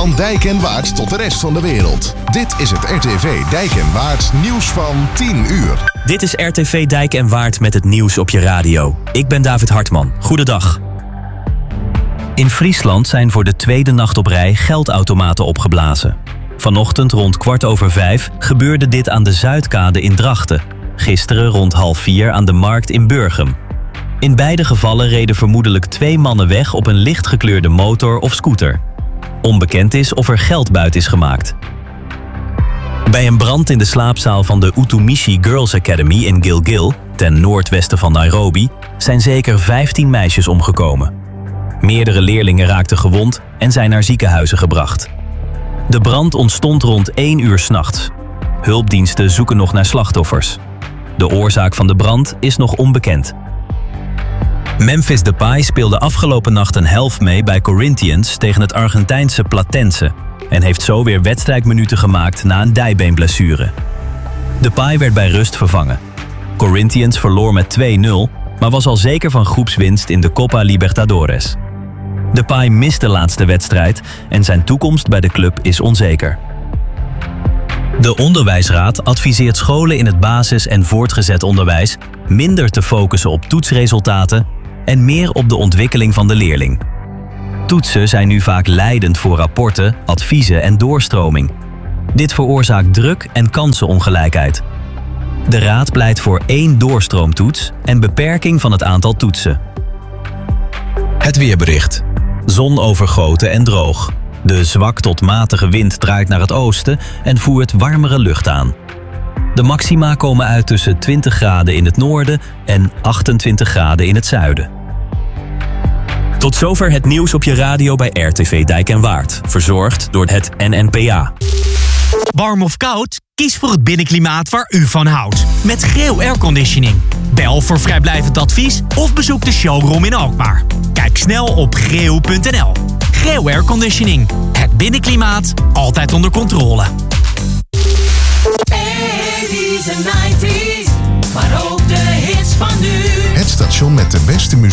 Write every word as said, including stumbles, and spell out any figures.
Van Dijk en Waard tot de rest van de wereld. Dit is het R T V Dijk en Waard nieuws van tien uur. Dit is R T V Dijk en Waard met het nieuws op je radio. Ik ben David Hartman. Goedendag. In Friesland zijn voor de tweede nacht op rij geldautomaten opgeblazen. Vanochtend rond kwart over vijf gebeurde dit aan de Zuidkade in Drachten. Gisteren rond half vier aan de Markt in Burgum. In beide gevallen reden vermoedelijk twee mannen weg op een lichtgekleurde motor of scooter. Onbekend is of er geld buit is gemaakt. Bij een brand in de slaapzaal van de Utumishi Girls Academy in Gilgil, ten noordwesten van Nairobi, zijn zeker vijftien meisjes omgekomen. Meerdere leerlingen raakten gewond en zijn naar ziekenhuizen gebracht. De brand ontstond rond één uur 's nachts. Hulpdiensten zoeken nog naar slachtoffers. De oorzaak van de brand is nog onbekend. Memphis Depay speelde afgelopen nacht een helft mee bij Corinthians tegen het Argentijnse Platense en heeft zo weer wedstrijdminuten gemaakt na een dijbeenblessure. Depay werd bij rust vervangen. Corinthians verloor met twee nul, maar was al zeker van groepswinst in de Copa Libertadores. Depay mist de laatste wedstrijd en zijn toekomst bij de club is onzeker. De Onderwijsraad adviseert scholen in het basis- en voortgezet onderwijs minder te focussen op toetsresultaten en meer op de ontwikkeling van de leerling. Toetsen zijn nu vaak leidend voor rapporten, adviezen en doorstroming. Dit veroorzaakt druk en kansenongelijkheid. De raad pleit voor één doorstroomtoets en beperking van het aantal toetsen. Het weerbericht. Zonovergoten en droog. De zwak tot matige wind draait naar het oosten en voert warmere lucht aan. De maxima komen uit tussen twintig graden in het noorden en achtentwintig graden in het zuiden. Tot zover het nieuws op je radio bij R T V Dijk en Waard. Verzorgd door het N N P A. Warm of koud? Kies voor het binnenklimaat waar u van houdt. Met Greo Airconditioning. Bel voor vrijblijvend advies of bezoek de showroom in Alkmaar. Kijk snel op greo punt n l. Greo Airconditioning. Het binnenklimaat altijd onder controle. eighties en nineties, maar ook de hits van nu. Het station met de beste muziek